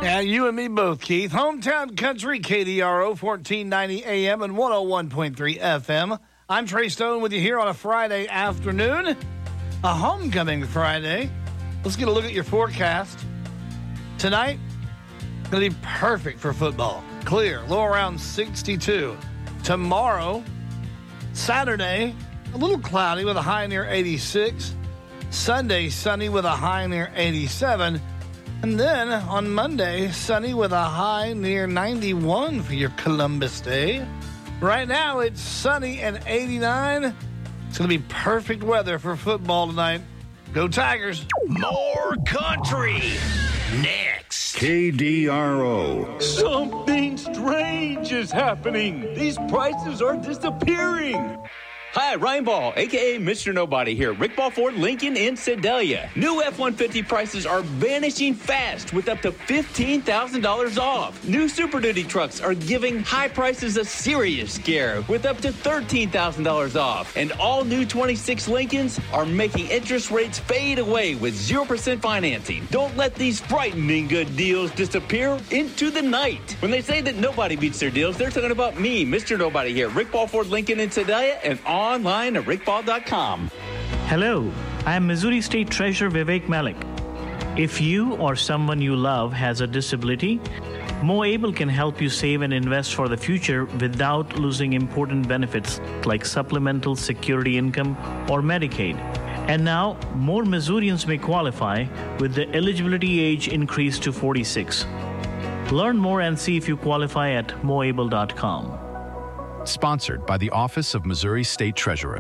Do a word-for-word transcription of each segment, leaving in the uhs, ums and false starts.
Yeah, you and me both, Keith. Hometown Country, K D R O, fourteen ninety A M and one oh one point three F M. I'm Trey Stone with you here on a Friday afternoon, a homecoming Friday. Let's get a look at your forecast. Tonight, going to be perfect for football. Clear, low around sixty-two. Tomorrow, Saturday, a little cloudy with a high near eighty-six. Sunday, sunny with a high near eighty-seven. And then on Monday, sunny with a high near ninety-one for your Columbus Day. Right now, it's sunny and eighty-nine. It's going to be perfect weather for football tonight. Go Tigers. More country. Next. K D R O. Something strange is happening. These prices are disappearing. Hi, Ryan Ball, a k a. Mister Nobody here. Rick Ball Ford Lincoln in Sedalia. New F one fifty prices are vanishing fast with up to fifteen thousand dollars off. New Super Duty trucks are giving high prices a serious scare with up to thirteen thousand dollars off. And all new twenty-six Lincolns are making interest rates fade away with zero percent financing. Don't let these frightening good deals disappear into the night. When they say that nobody beats their deals, they're talking about me, Mister Nobody here. Rick Ball Ford Lincoln in Sedalia and all online at rick ball dot com. Hello, I am Missouri State Treasurer Vivek Malik. If you or someone you love has a disability, MoAble can help you save and invest for the future without losing important benefits like supplemental security income or Medicaid. And now, more Missourians may qualify with the eligibility age increased to forty-six. Learn more and see if you qualify at mo able dot com. Sponsored by the Office of Missouri State Treasurer.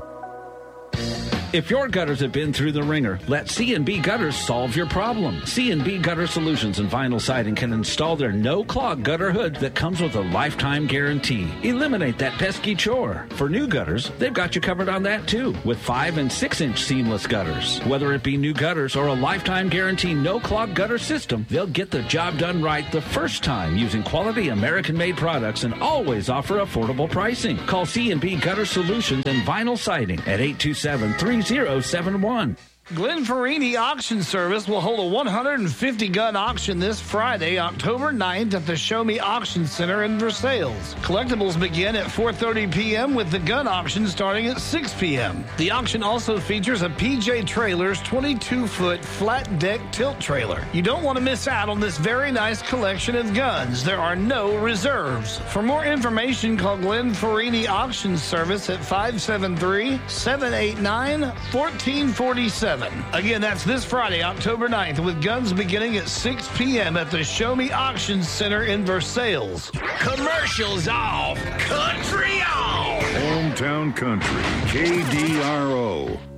If your gutters have been through the ringer, let C and B Gutters solve your problem. C and B Gutter Solutions and Vinyl Siding can install their no-clog gutter hood that comes with a lifetime guarantee. Eliminate that pesky chore. For new gutters, they've got you covered on that too, with five and six inch seamless gutters. Whether it be new gutters or a lifetime guarantee no-clog gutter system, they'll get the job done right the first time using quality American-made products and always offer affordable pricing. Call C and B Gutter Solutions and Vinyl Siding at eight two seven, three zero seven one. Glenn Farini Auction Service will hold a one hundred fifty gun auction this Friday, October ninth at the Show Me Auction Center in Versailles. Collectibles begin at four thirty p.m. with the gun auction starting at six p.m. The auction also features a P J Trailers twenty-two foot flat deck tilt trailer. You don't want to miss out on this very nice collection of guns. There are no reserves. For more information, call Glenn Farini Auction Service at five seven three, seven eight nine, one four four seven. Again, that's this Friday, October ninth, with guns beginning at six p.m. at the Show Me Auction Center in Versailles. Commercials off, country on. Hometown Country, K D R O.